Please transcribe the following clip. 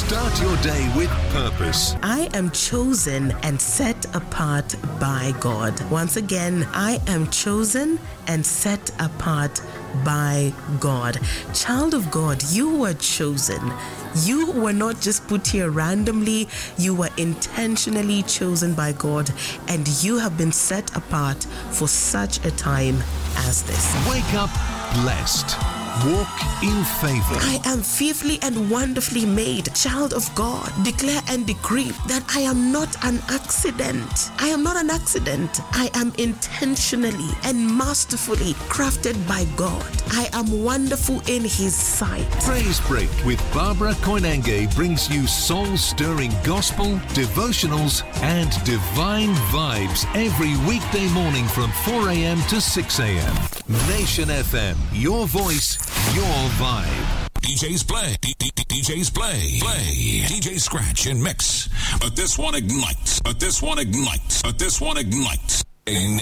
Start your day with purpose. I am chosen and set apart by God. Once again, I am chosen and set apart by God. Child of God, you were chosen. You were not just put here randomly. You were intentionally chosen by God, and you have been set apart for such a time as this. Wake up blessed. Walk in favor. I am fearfully and wonderfully made. Child of God, declare and decree that I am not an accident. I am not an accident. I am intentionally and masterfully crafted by God. I am wonderful in His sight. Praise Break with Barbara Koinange brings you soul-stirring gospel, devotionals, and divine vibes every weekday morning from 4 a.m. to 6 a.m. Nation FM, your voice, your vibe. DJs play, DJs play, DJ scratch and mix. But this one ignites,